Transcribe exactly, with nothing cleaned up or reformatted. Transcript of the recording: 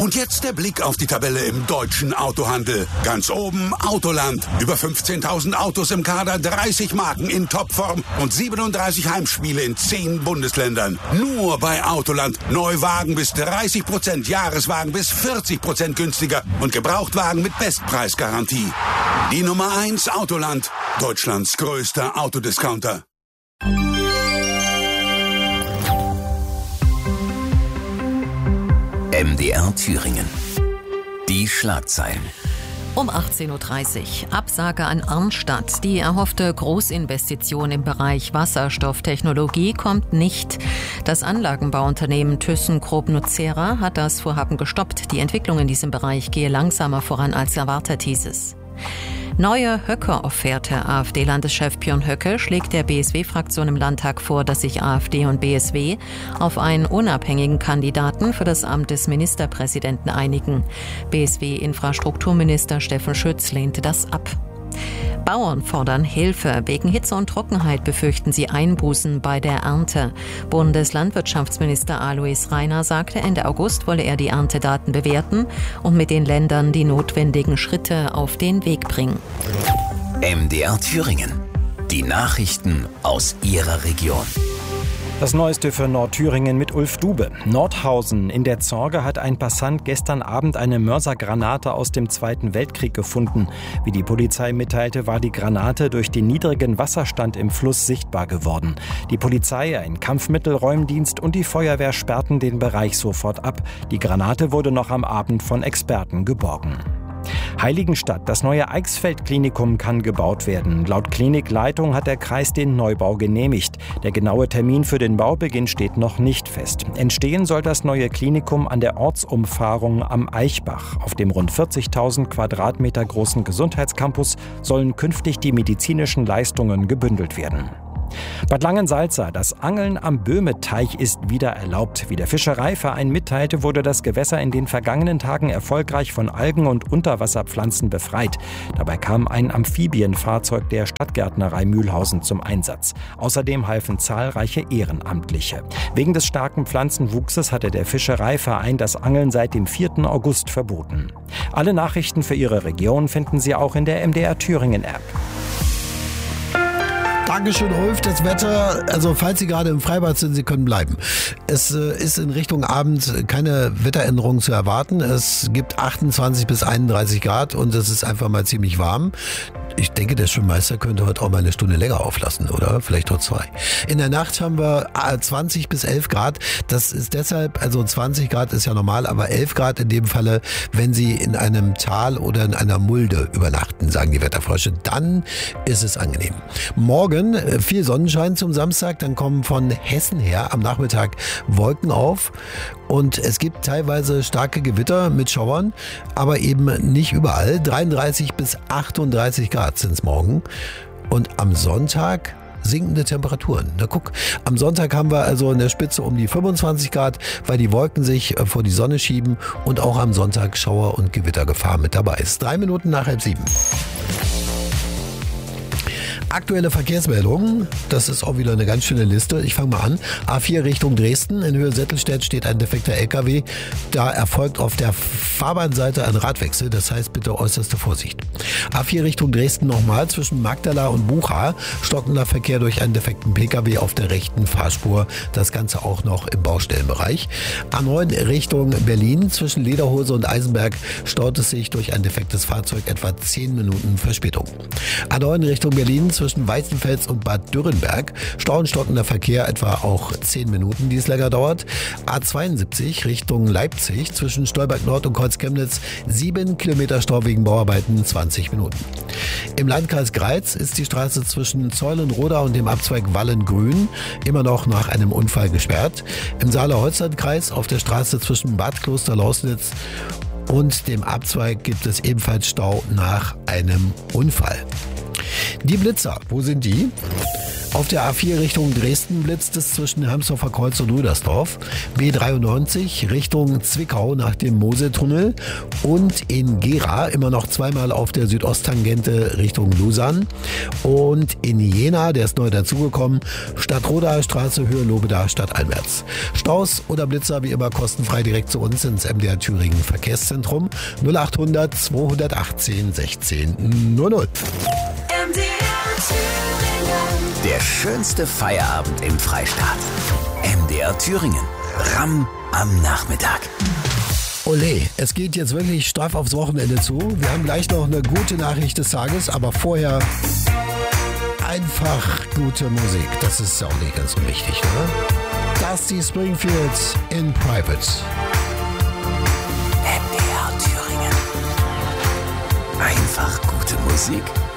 Und jetzt der Blick auf die Tabelle im deutschen Autohandel. Ganz oben Autoland. Über fünfzehntausend Autos im Kader, dreißig Marken in Topform und siebenunddreißig Heimspiele in zehn Bundesländern. Nur bei Autoland. Neuwagen bis dreißig Prozent, Jahreswagen bis vierzig Prozent günstiger und Gebrauchtwagen mit Bestpreisgarantie. Die Nummer eins Autoland. Deutschlands größter Autodiscounter. M D R Thüringen. Die Schlagzeilen. Um achtzehn Uhr dreißig. Absage an Arnstadt. Die erhoffte Großinvestition im Bereich Wasserstofftechnologie kommt nicht. Das Anlagenbauunternehmen ThyssenKrupp Nucera hat das Vorhaben gestoppt. Die Entwicklung in diesem Bereich gehe langsamer voran als erwartet, hieß es. Neue Höcke-Offerte. AfD-Landeschef Björn Höcke schlägt der B S W-Fraktion im Landtag vor, dass sich AfD und B S W auf einen unabhängigen Kandidaten für das Amt des Ministerpräsidenten einigen. B S W-Infrastrukturminister Steffen Schütz lehnte das ab. Bauern fordern Hilfe. Wegen Hitze und Trockenheit befürchten sie Einbußen bei der Ernte. Bundeslandwirtschaftsminister Alois Rainer sagte, Ende August wolle er die Erntedaten bewerten und mit den Ländern die notwendigen Schritte auf den Weg bringen. M D R Thüringen. Die Nachrichten aus Ihrer Region. Das Neueste für Nordthüringen mit Ulf Dube. Nordhausen in der Zorge hat ein Passant gestern Abend eine Mörsergranate aus dem Zweiten Weltkrieg gefunden. Wie die Polizei mitteilte, war die Granate durch den niedrigen Wasserstand im Fluss sichtbar geworden. Die Polizei, ein Kampfmittelräumdienst und die Feuerwehr sperrten den Bereich sofort ab. Die Granate wurde noch am Abend von Experten geborgen. Heiligenstadt. Das neue Eichsfeld-Klinikum kann gebaut werden. Laut Klinikleitung hat der Kreis den Neubau genehmigt. Der genaue Termin für den Baubeginn steht noch nicht fest. Entstehen soll das neue Klinikum an der Ortsumfahrung am Eichbach. Auf dem rund vierzigtausend Quadratmeter großen Gesundheitscampus sollen künftig die medizinischen Leistungen gebündelt werden. Bad Langensalza, das Angeln am Böhmeteich ist wieder erlaubt. Wie der Fischereiverein mitteilte, wurde das Gewässer in den vergangenen Tagen erfolgreich von Algen und Unterwasserpflanzen befreit. Dabei kam ein Amphibienfahrzeug der Stadtgärtnerei Mühlhausen zum Einsatz. Außerdem halfen zahlreiche Ehrenamtliche. Wegen des starken Pflanzenwuchses hatte der Fischereiverein das Angeln seit dem vierten August verboten. Alle Nachrichten für Ihre Region finden Sie auch in der M D R Thüringen App. Dankeschön, Ulf. Das Wetter, also falls Sie gerade im Freibad sind, Sie können bleiben. Es äh, ist in Richtung Abend keine Wetteränderung zu erwarten. Es gibt achtundzwanzig bis einunddreißig Grad und es ist einfach mal ziemlich warm. Ich denke, der Schwimmmeister könnte heute auch mal eine Stunde länger auflassen, oder? Vielleicht auch zwei. In der Nacht haben wir zwanzig bis elf Grad. Das ist deshalb, also zwanzig Grad ist ja normal, aber elf Grad in dem Falle, wenn Sie in einem Tal oder in einer Mulde übernachten, sagen die Wetterfrösche. Dann ist es angenehm. Morgen viel Sonnenschein zum Samstag, dann kommen von Hessen her am Nachmittag Wolken auf und es gibt teilweise starke Gewitter mit Schauern, aber eben nicht überall. dreiunddreißig bis achtunddreißig Grad sind es morgen und am Sonntag sinkende Temperaturen. Na guck, am Sonntag haben wir also in der Spitze um die fünfundzwanzig Grad, weil die Wolken sich vor die Sonne schieben und auch am Sonntag Schauer- und Gewittergefahr mit dabei ist. Drei Minuten nach halb sieben. Aktuelle Verkehrsmeldungen, das ist auch wieder eine ganz schöne Liste. Ich fange mal an. A vier Richtung Dresden, in Höhe Settelstedt steht ein defekter L K W. Da erfolgt auf der Fahrbahnseite ein Radwechsel, das heißt bitte äußerste Vorsicht. A vier Richtung Dresden nochmal, zwischen Magdala und Bucha, stockender Verkehr durch einen defekten P K W auf der rechten Fahrspur. Das Ganze auch noch im Baustellenbereich. A neun Richtung Berlin, zwischen Lederhose und Eisenberg staut es sich durch ein defektes Fahrzeug etwa zehn Minuten Verspätung. A neun Richtung Berlin, zwischen Weißenfels und Bad Dürrenberg. Stau und stockender Verkehr etwa auch zehn Minuten, die es länger dauert. A zweiundsiebzig Richtung Leipzig zwischen Stolberg Nord und Kreuz-Chemnitz. sieben Kilometer Stau wegen Bauarbeiten, zwanzig Minuten. Im Landkreis Greiz ist die Straße zwischen Zeulenroda und dem Abzweig Wallengrün immer noch nach einem Unfall gesperrt. Im Saale-Holzland-Kreis auf der Straße zwischen Bad Kloster-Lausnitz und dem Abzweig gibt es ebenfalls Stau nach einem Unfall. Die Blitzer, wo sind die? Auf der A vier Richtung Dresden blitzt es zwischen Hermsdorfer Kreuz und Rüdersdorf. B dreiundneunzig Richtung Zwickau nach dem Moseltunnel. Und in Gera immer noch zweimal auf der Südosttangente Richtung Lausanne. Und in Jena, der ist neu dazugekommen, Stadtroda Straße, Höhe Lobeda, stadteinwärts. Staus oder Blitzer wie immer kostenfrei direkt zu uns ins M D R Thüringen Verkehrszentrum null achthundert zweihundertachtzehn sechzehn null null. M D R Thüringen. Der schönste Feierabend im Freistaat. M D R Thüringen. Ramm am Nachmittag. Ole, es geht jetzt wirklich straff aufs Wochenende zu. Wir haben gleich noch eine gute Nachricht des Tages, aber vorher einfach gute Musik. Das ist auch nicht ganz so wichtig, ne? Dusty Springfield in Private. M D R Thüringen. Einfach gute Musik.